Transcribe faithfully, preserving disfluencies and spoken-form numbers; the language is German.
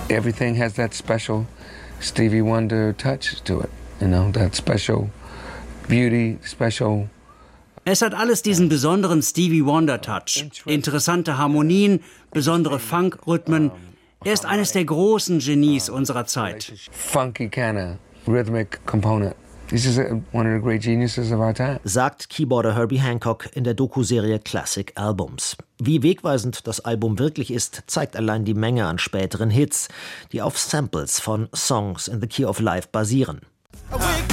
everything has that special Stevie Wonder touch to it, you know, that special beauty, special. Es hat alles diesen besonderen Stevie Wonder Touch. Interessante Harmonien, besondere Funk-Rhythmen. Er ist eines der großen Genies unserer Zeit. Funky kind of rhythmic component. He's just one of the great geniuses of our time. Sagt Keyboarder Herbie Hancock in der Doku-Serie Classic Albums. Wie wegweisend das Album wirklich ist, zeigt allein die Menge an späteren Hits, die auf Samples von Songs in the Key of Life basieren.